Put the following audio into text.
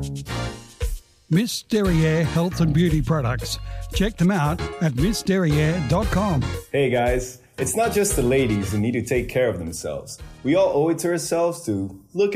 Miss Derriere Health and Beauty Products. Check them out at missderriere.com. Hey guys, it's not just the ladies who need to take care of themselves. We all owe it to ourselves to look